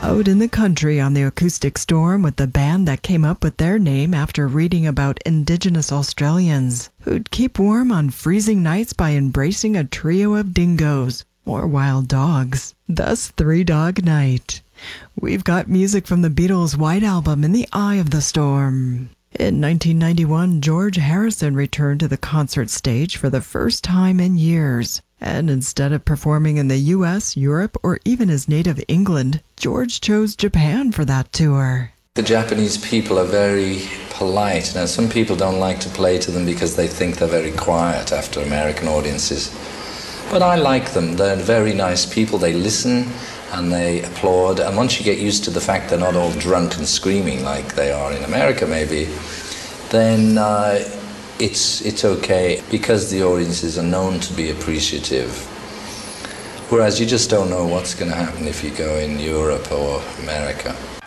Out in the country on the Acoustic Storm with the band that came up with their name after reading about Indigenous Australians who'd keep warm on freezing nights by embracing a trio of dingoes, or wild dogs. Thus Three Dog Night. We've got music from the Beatles' White Album, In the Eye of the Storm. In 1991, George Harrison returned to the concert stage for the first time in years. And instead of performing in the US, Europe, or even his native England, George chose Japan for that tour. The Japanese people are very polite. Now, some people don't like to play to them because they think they're very quiet after American audiences. But I like them. They're very nice people. They listen and they applaud. And once you get used to the fact they're not all drunk and screaming like they are in America maybe, then it's okay, because the audiences are known to be appreciative. Whereas you just don't know what's going to happen if you go in Europe or America.